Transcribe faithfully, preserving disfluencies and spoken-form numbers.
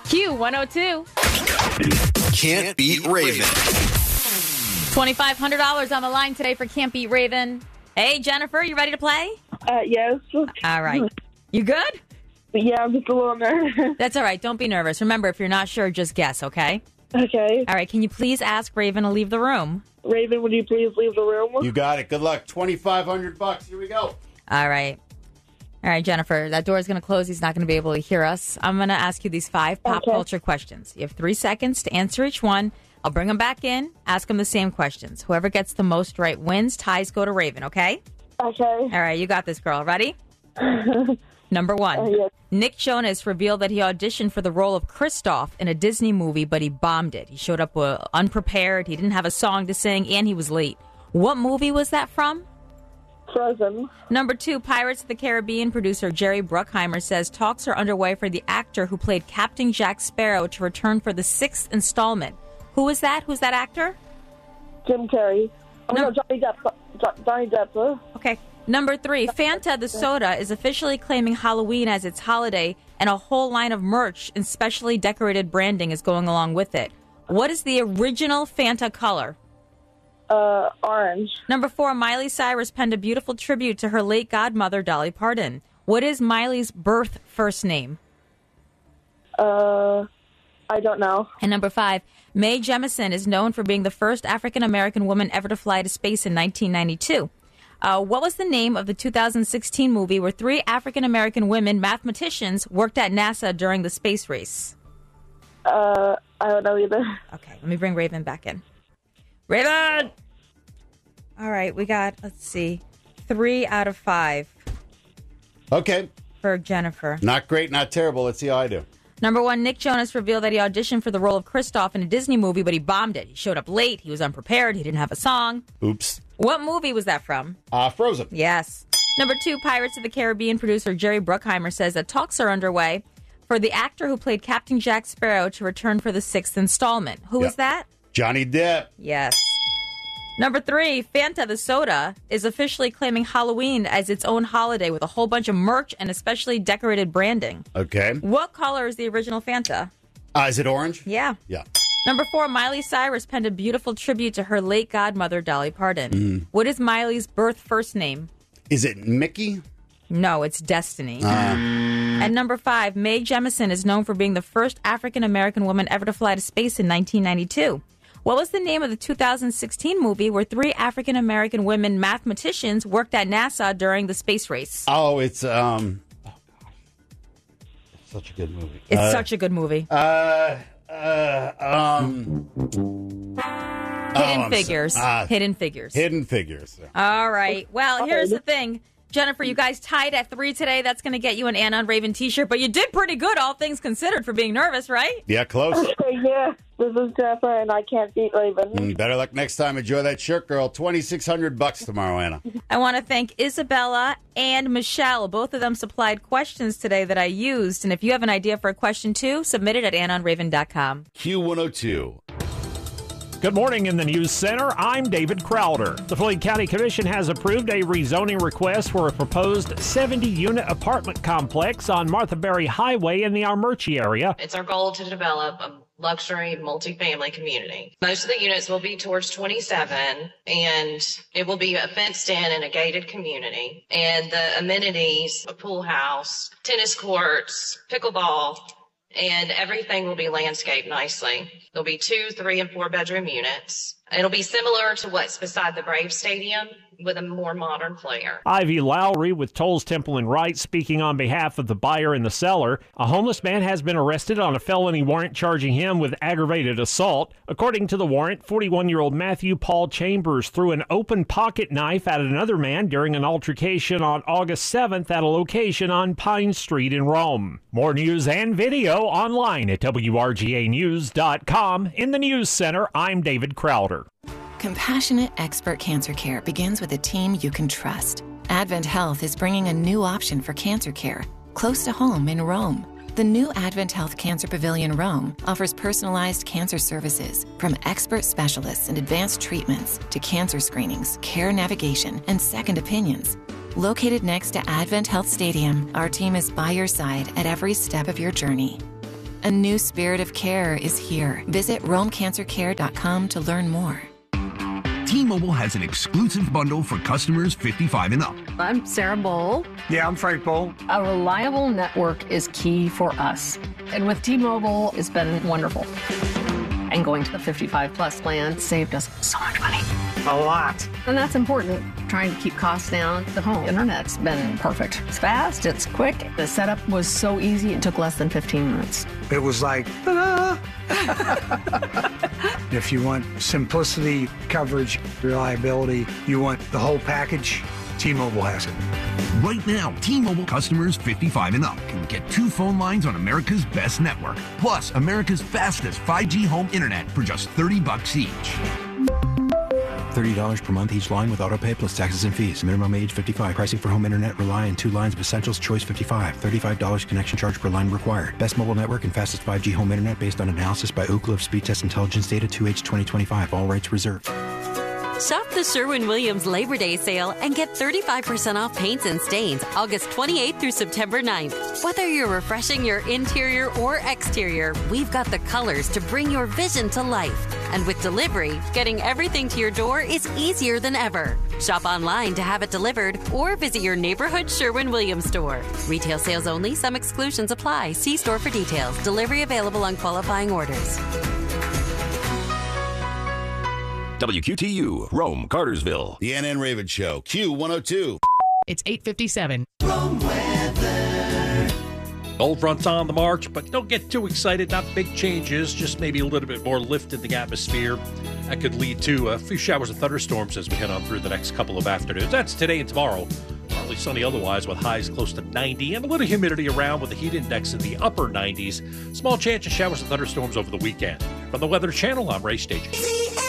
Q one oh two. Can't Beat Raven. twenty-five hundred dollars on the line today for Can't Beat Raven. Hey, Jennifer, you ready to play? Uh, yes. All right. You good? Yeah, I'm just a little nervous. That's all right. Don't be nervous. Remember, if you're not sure, just guess, okay? Okay. All right. Can you please ask Raven to leave the room? Raven, would you please leave the room? You got it. Good luck. twenty-five hundred bucks. Here we go. All right. All right, Jennifer, that door is going to close. He's not going to be able to hear us. I'm going to ask you these five pop Okay. culture questions. You have three seconds to answer each one. I'll bring them back in, ask them the same questions. Whoever gets the most right wins. Ties go to Raven, okay? Okay. All right, you got this, girl. Ready? Number one. Uh, yes. Nick Jonas revealed that he auditioned for the role of Kristoff in a Disney movie, but he bombed it. He showed up uh, unprepared. He didn't have a song to sing, and he was late. What movie was that from? Frozen. Number two, Pirates of the Caribbean producer Jerry Bruckheimer says talks are underway for the actor who played Captain Jack Sparrow to return for the sixth installment. Who is that? Who's that actor? Jim Carrey. Oh, No. no, Johnny Depp. Jo- Johnny Depp. uh. Okay. Number three, Fanta the soda is officially claiming Halloween as its holiday, and a whole line of merch and specially decorated branding is going along with it. What is the original Fanta color? Uh, orange. Number four, Miley Cyrus penned a beautiful tribute to her late godmother, Dolly Parton. What is Miley's birth first name? Uh, I don't know. And number five, Mae Jemison is known for being the first African-American woman ever to fly to space in nineteen ninety-two. Uh, what was the name of the two thousand sixteen movie where three African-American women mathematicians worked at NASA during the space race? Uh, I don't know either. Okay, let me bring Raven back in. Raven! All right, we got, let's see, three out of five Okay. for Jennifer. Not great, not terrible. Let's see how I do. Number one, Nick Jonas revealed that he auditioned for the role of Kristoff in a Disney movie, but he bombed it. He showed up late. He was unprepared. He didn't have a song. Oops. What movie was that from? Uh, Frozen. Yes. Number two, Pirates of the Caribbean producer Jerry Bruckheimer says that talks are underway for the actor who played Captain Jack Sparrow to return for the sixth installment. Who Yep. is that? Johnny Depp. Yes. Number three, Fanta the soda is officially claiming Halloween as its own holiday with a whole bunch of merch and especially decorated branding. Okay. What color is the original Fanta? Uh, is it orange? Yeah. Yeah. Number four, Miley Cyrus penned a beautiful tribute to her late godmother, Dolly Parton. What is Miley's birth first name? Is it Mickey? No, it's Destiny. And number five, Mae Jemison is known for being the first African-American woman ever to fly to space in nineteen ninety-two. What was the name of the two thousand sixteen movie where three African-American women mathematicians worked at NASA during the space race? Oh, it's, um... Oh, gosh. It's such a good movie. It's Uh, such a good movie. Uh, uh, um... Hidden I'm so- Figures. ah, Hidden Figures. Hidden Figures. All right. Well, here's the thing. Jennifer, you guys tied at three today. That's going to get you an Anna and Raven t-shirt, but you did pretty good, all things considered, for being nervous, right? Yeah, close. Okay, yeah. This is Jennifer, and I can't beat Raven. Mm, better luck next time. Enjoy that shirt, girl. twenty-six hundred bucks tomorrow, Anna. I want to thank Isabella and Michelle. Both of them supplied questions today that I used. And if you have an idea for a question, too, submit it at anna and raven dot com. Q one oh two. Good morning in the News Center. I'm David Crowder. The Floyd County Commission has approved a rezoning request for a proposed seventy-unit apartment complex on Martha Berry Highway in the Armurchie area. It's our goal to develop a luxury multifamily community. Most of the units will be towards twenty-seven, and it will be a fenced in and a gated community. And the amenities, a pool house, tennis courts, pickleball, and everything will be landscaped nicely. There'll be two, three, and four bedroom units. It'll be similar to what's beside the Braves Stadium with a more modern flair. Ivy Lowry with Tolles Temple and Wright speaking on behalf of the buyer and the seller. A homeless man has been arrested on a felony warrant charging him with aggravated assault. According to the warrant, forty-one-year-old Matthew Paul Chambers threw an open pocket knife at another man during an altercation on August seventh at a location on Pine Street in Rome. More news and video online at W R G A news dot com. In the News Center, I'm David Crowder. Compassionate expert cancer care begins with a team you can trust. Advent Health is bringing a new option for cancer care, close to home in Rome. The new Advent Health Cancer Pavilion Rome offers personalized cancer services, from expert specialists and advanced treatments to cancer screenings, care navigation, and second opinions. Located next to Advent Health Stadium, our team is by your side at every step of your journey. A new spirit of care is here. Visit rome cancer care dot com to learn more. T-Mobile has an exclusive bundle for customers fifty-five and up. I'm Sarah Bowl. Yeah, I'm Frank Bowl. A reliable network is key for us. And with T-Mobile, it's been wonderful. And going to the fifty-five plus plan saved us so much money. A lot. And that's important. Trying to keep costs down. The home internet's been perfect. It's fast, it's quick. The setup was so easy, it took less than fifteen minutes. It was like, ta-da! If you want simplicity, coverage, reliability, you want the whole package, T-Mobile has it. Right now, T-Mobile customers fifty-five and up can get two phone lines on America's best network, plus America's fastest five G home internet for just thirty bucks each. thirty dollars per month each line with autopay plus taxes and fees. Minimum age fifty-five. Pricing for home internet rely on two lines of Essentials Choice fifty-five. thirty-five dollars connection charge per line required. Best mobile network and fastest five G home internet based on analysis by Ookla of Speed Test Intelligence Data two H twenty twenty-five. All rights reserved. Shop the Sherwin-Williams Labor Day sale and get thirty-five percent off paints and stains August twenty-eighth through September ninth. Whether you're refreshing your interior or exterior, we've got the colors to bring your vision to life. And with delivery, getting everything to your door is easier than ever. Shop online to have it delivered or visit your neighborhood Sherwin-Williams store. Retail sales only. Some exclusions apply. See store for details. Delivery available on qualifying orders. W Q T U, Rome, Cartersville. The Ann Ann Raven Show, Q one oh two. It's eight fifty-seven. Rome weather. Cold fronts on the march, but don't get too excited. Not big changes, just maybe a little bit more lift in the atmosphere. That could lead to a few showers and thunderstorms as we head on through the next couple of afternoons. That's today and tomorrow. Partly sunny otherwise with highs close to ninety and a little humidity around with the heat index in the upper nineties. Small chance of showers and thunderstorms over the weekend. From the Weather Channel, I'm Ray Stages.